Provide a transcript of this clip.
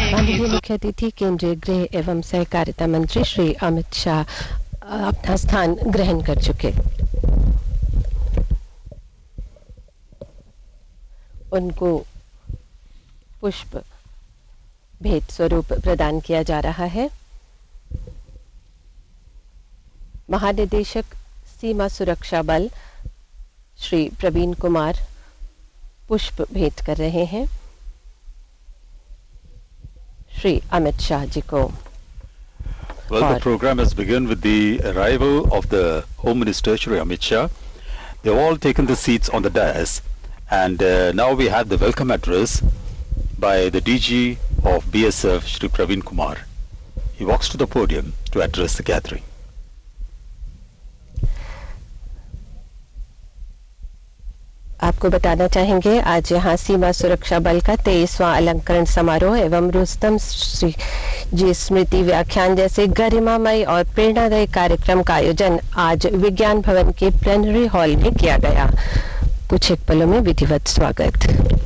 माननीय मुख्य अतिथि केंद्रीय गृह एवं सहकारिता मंत्री श्री अमित शाह अपना स्थान ग्रहण कर चुके। उनको पुष्प भेंट स्वरूप प्रदान किया जा रहा है। महानिदेशक सीमा सुरक्षा बल श्री प्रवीण कुमार पुष्प भेंट कर रहे हैं श्री अमित शाह जी को। Well, the program has begun with the arrival of the Home Minister Shri Amit Shah. They've all taken the seats on the dais, and now we have the welcome address by the DG of BSF Shri Praveen Kumar. He walks to the podium to address the gathering. आपको बताना चाहेंगे आज यहाँ सीमा सुरक्षा बल का 23वां अलंकरण समारोह एवं रुस्तम जी स्मृति व्याख्यान जैसे गरिमामय और प्रेरणादायी कार्यक्रम का आयोजन आज विज्ञान भवन के प्लेनरी हॉल में किया गया। कुछ एक पलों में विधिवत स्वागत।